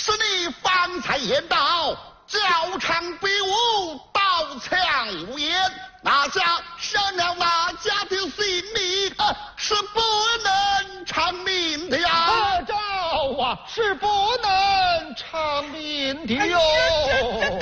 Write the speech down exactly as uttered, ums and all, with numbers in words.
是你方才言道，教场比武，刀枪无眼，那家伤了那家的性命，啊、是不能偿命的呀！ 阿昭啊，是不能偿命的哟。